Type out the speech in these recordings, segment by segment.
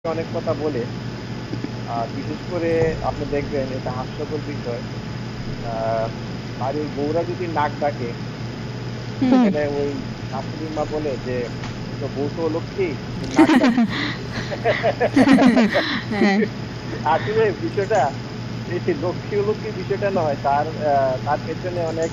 অনেক কথা বলে, বিশেষ করে আপনি দেখবেন এটা হাস্যকর বিষয়। বাড়ির বউরা যদি নাক ডাকে, সেখানে ওই শাশুড়ি মা বলে যে তো বউ তো লক্ষ্মী, নাক ডাক। আসলে বিষয়টা এই লক্ষ্মী লক্ষ্মী বিষয়টা নয়, তার পেছনে অনেক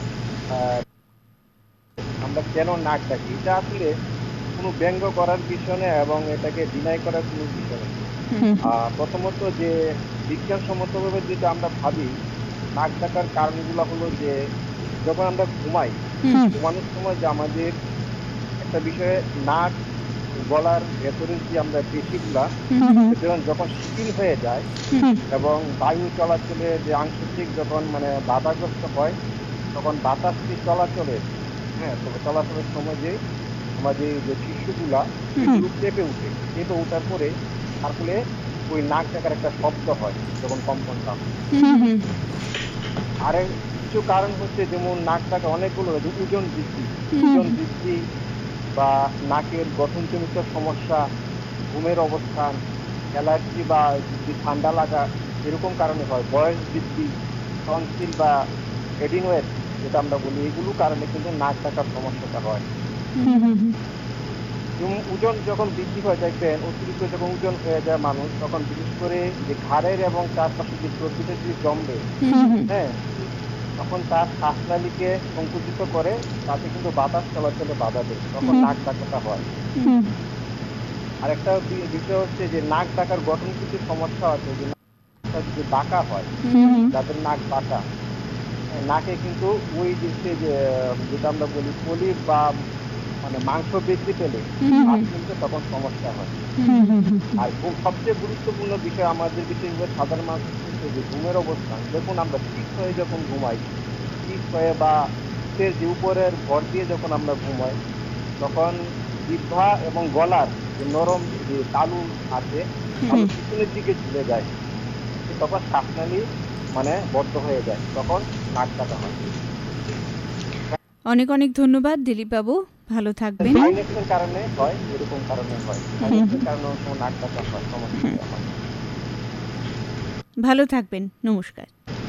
আমরা কেন নাক ডাকি, এটা আসলে কোনো ব্যঙ্গ করার বিষয় না এবং এটাকে ডিনাই করার কোনো বিষয় না। প্রথমত যে বিজ্ঞানসম্মতভাবে যেটা আমরা ভাবি, নাক ডাকার কারণগুলো হলো যে যখন আমরা ঘুমাই, ঘুমানোর সময় যে আমাদের একটা বিষয়ে নাক গলার ভেতরের যে আমরা পেশিগুলা যখন শিথিল হয়ে যায় এবং বায়ু চলাচলে যে আংশিক যখন মানে বাধাগ্রস্ত হয়, তখন বাতাস চলাচলের তবে চলাচলের সময় যে আমাদের যে টিস্যুগুলা সেগুলো কেঁপে ওঠার পরে তার ফলে ওই নাক ডাকার একটা শব্দ হয় যখন কম্পনটা হয়। আর কিছু কারণ হচ্ছে যেমন নাক ডাকা অনেকগুলো ওজন বৃদ্ধি বা নাকের গঠনজনিত সমস্যা, ঘুমের অবস্থান, অ্যালার্জি বা যদি ঠান্ডা লাগা এরকম কারণে হয়, বয়স বৃদ্ধি, টনসিল বা এডিনোয়েড যেটা আমরা বলি, এগুলো কারণে কিন্তু নাক ডাকার সমস্যাটা হয়। ওজন যখন বৃদ্ধি হয় দেখবেন, অতিরিক্ত যখন ওজন হয়ে যায় মানুষ, তখন বিশেষ করে যে ঘাড়ের এবং চারপাশে যে চর্বিটা যদি জমবে, তখন তার শ্বাসনালীকে সংকুচিত করে, তাতে কিন্তু বাতাস চলাচলে বাধা দেয়, তখন নাক ডাকাটা হয়। আর একটা বিষয় হচ্ছে যে নাক ডাকার গঠন কিছু সমস্যা আছে, যে নাকটা যদি বাঁকা হয়, যাদের নাক বাঁকা, নাকে কিন্তু ওই যে যেটা আমরা বলি পলিপ বা মানে মাংস বৃদ্ধি পেলে কিন্তু তখন সমস্যা হয়। আর সবচেয়ে গুরুত্বপূর্ণ বিষয় আমাদের বিশেষ করে সাধারণ মানুষ হচ্ছে যে ঘুমের অবস্থান। দেখুন আমরা ঠিক হয়ে যখন ঘুমাই, ঠিক হয়ে বা যে উপরের ঘর দিয়ে যখন আমরা ঘুমাই, তখন জিহ্বা এবং গলার যে নরম যে তালু আছে পিছনের দিকে ঝুলে যায়, তখন শ্বাসনালী মানে বদ্ধ হয়ে যায়, তখন নাক ডাকা হয়। অনেক অনেক ধন্যবাদ দিলীপ বাবু, ভালো থাকবেন। সাইনাসের কারণে হয়, এরকম কারণে হয়, সাইনাসের কারণে নাক ডাকা হয়, সমস্যা হয়। ভালো থাকবেন, নমস্কার।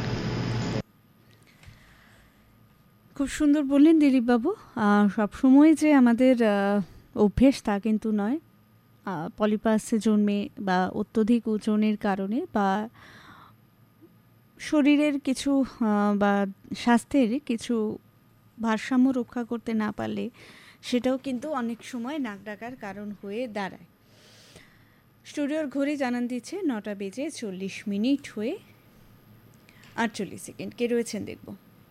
খুব সুন্দর বললেন দিলীপ বাবু। সবসময় যে আমাদের অভ্যেস তা কিন্তু নয়। পলিপাসে জন্মে বা অত্যধিক ওজনের কারণে বা শরীরের কিছু বা স্বাস্থ্যের কিছু ভারসাম্য রক্ষা করতে না পারলে সেটাও কিন্তু অনেক সময় নাক ডাকার কারণ হয়ে দাঁড়ায়। স্টুডিওর ঘড়ি জানান দিচ্ছে 9:40 হয়ে 48 সেকেন্ড। কে রয়েছেন দেখব।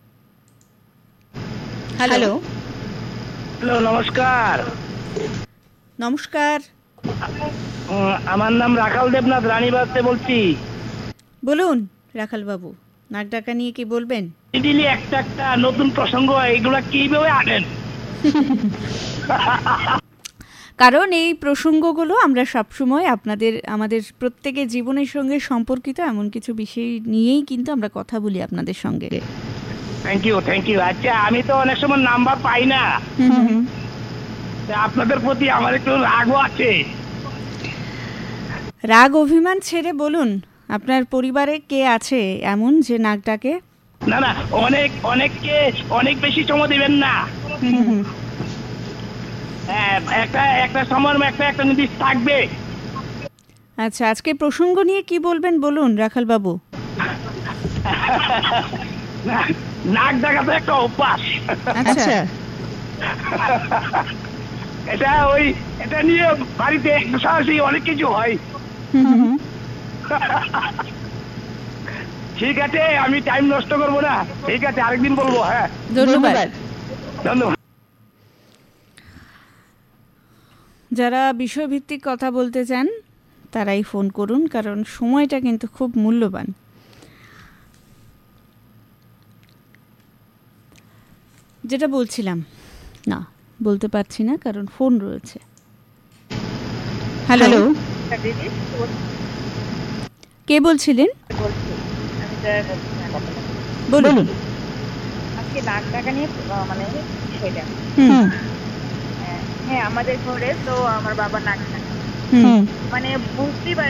হ্যালো হ্যালো, নমস্কার। নমস্কার, আমার নাম রাখাল দেবনাথ, রানীবাগতে বলছি। বলুন রাখাল বাবু, নাক ডাকা নিয়ে কি বলবেন? দিলি একটা একটা নতুন প্রসঙ্গ, এগুলা কিভাবে আনেন? কারণ এই প্রসঙ্গগুলো আমরা সবসময় আমাদের প্রত্যেকের জীবনের সঙ্গে সম্পর্কিত এমন কিছু বিষয় নিয়েই কিন্তু আমরা কথা বলি আপনাদের সঙ্গে। Thank you. আচ্ছা, আমি তো অনেক সময় নাম্বার পাই না, আপনাদের প্রতি আমার একটু রাগও আছে। রাগ অভিমান ছেড়ে বলুন, আপনার পরিবারে কে আছে এমন যে নাক ডাকে? না, অনেককে অনেক বেশি সময় দিবেন না। একটা সময় একটা নির্দিষ্ট থাকবে। আচ্ছা, আজকে প্রসঙ্গ নিয়ে কি বলবেন বলুন রাখাল বাবু। নাক ডাকা তো একটা অভ্যাস। আচ্ছা, এটা নিয়ে বাড়িতে সরাসরি অনেক কিছু হয়। ঠিক আছে, আমি টাইম নষ্ট করবো না। ঠিক আছে, আরেকদিন বলবো। হ্যাঁ, ধন্যবাদ। যারা বিষয়ভিত্তিক কথা বলতে চান তারাই ফোন করুন, কারণ সময়টা কিন্তু খুব মূল্যবান। যেটা বলছিলাম না, বলতে পারছি না কারণ ফোন রয়েছে। হ্যালো, কে বলছিলেন? বলুন। আজকে নাক ডাকা নিয়ে মানে বিষয়টা, হ্যাঁ আমাদের ঘরে তো আমার বাবা নাক ডাকে, হুম মানে বুঝতেই পারি